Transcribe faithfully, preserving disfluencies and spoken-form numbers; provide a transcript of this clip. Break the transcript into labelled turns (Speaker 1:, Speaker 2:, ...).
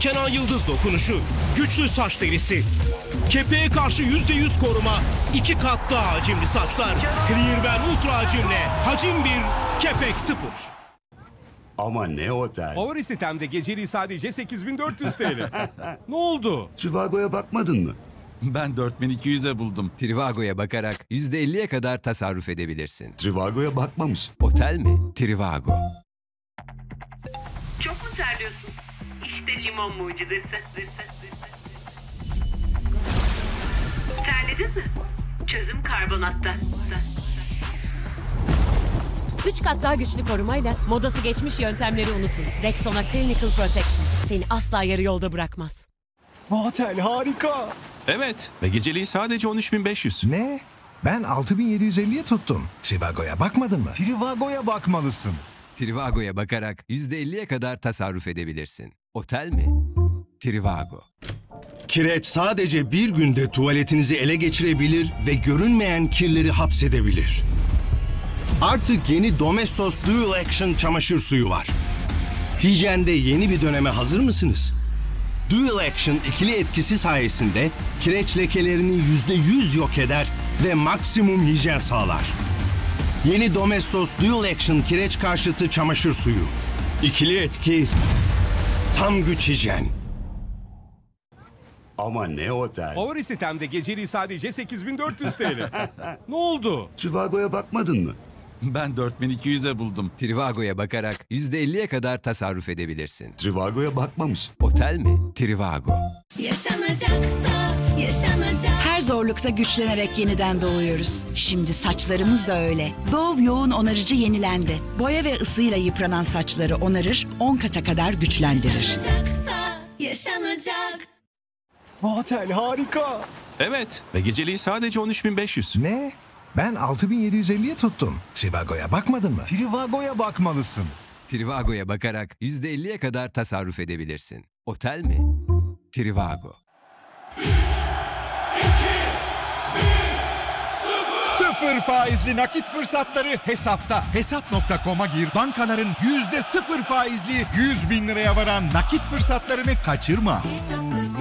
Speaker 1: Kenan Yıldız dokunuşu, güçlü saç derisi, kepeğe karşı yüzde yüz koruma, iki kat daha hacimli saçlar. Clearben Ultra hacimle, hacim bir, kepek sıfır.
Speaker 2: Ama ne otel?
Speaker 3: Favori sitemde geceliği sadece sekiz bin dört yüz T L. Ne oldu?
Speaker 2: Trivago'ya bakmadın mı?
Speaker 4: Ben dört bin iki yüze buldum.
Speaker 5: Trivago'ya bakarak yüzde elliye kadar tasarruf edebilirsin.
Speaker 2: Trivago'ya bakmamış.
Speaker 5: Otel mi? Trivago.
Speaker 6: Çok mu terliyorsun? İşte limon mucizesi. Terledin mi? Çözüm karbonatta.
Speaker 7: Üç kat daha güçlü korumayla modası geçmiş yöntemleri unutun. Rexona Clinical Protection seni asla yarı yolda bırakmaz.
Speaker 3: Bu otel harika.
Speaker 4: Evet ve geceliği sadece on üç bin beş yüz.
Speaker 8: Ne? Ben altı bin yedi yüz elliye tuttum. Trivago'ya bakmadın mı?
Speaker 3: Trivago'ya bakmalısın.
Speaker 5: Trivago'ya bakarak yüzde elliye kadar tasarruf edebilirsin. Otel mi? Trivago.
Speaker 1: Kireç sadece bir günde tuvaletinizi ele geçirebilir ve görünmeyen kirleri hapsedebilir. Artık yeni Domestos Dual Action çamaşır suyu var. Hijyende yeni bir döneme hazır mısınız? Dual Action ikili etkisi sayesinde kireç lekelerini yüzde yüz yok eder ve maksimum hijyen sağlar. Yeni Domestos Dual Action kireç karşıtı çamaşır suyu. İkili etki, tam güç hijyen.
Speaker 2: Ama ne otel?
Speaker 3: Favori sitemde geceliği sadece sekiz bin dört yüz T L. Ne oldu?
Speaker 2: Trivago'ya bakmadın mı?
Speaker 4: Ben dört bin iki yüze buldum.
Speaker 5: Trivago'ya bakarak yüzde elliye kadar tasarruf edebilirsin.
Speaker 2: Trivago'ya bakmamış.
Speaker 5: Otel mi? Trivago.
Speaker 9: Yaşanacaksa yaşanacak. Her zorlukta güçlenerek yeniden doğuyoruz. Şimdi saçlarımız da öyle. Dove yoğun onarıcı yenilendi. Boya ve ısıyla yıpranan saçları onarır, on kata kadar güçlendirir.
Speaker 6: Yaşanacaksa yaşanacak.
Speaker 3: Bu otel harika.
Speaker 4: Evet ve geceliği sadece on üç bin beş yüz.
Speaker 8: Ne? Ben altı bin yedi yüz elliye tuttum. Trivago'ya bakmadın mı?
Speaker 3: Trivago'ya bakmalısın.
Speaker 5: Trivago'ya bakarak yüzde elliye kadar tasarruf edebilirsin. Otel mi? Trivago.
Speaker 10: Sıfır faizli nakit fırsatları hesapta. Hesap nokta com'a gir. Bankaların yüzde sıfır faizli yüz bin liraya varan nakit fırsatlarını kaçırma.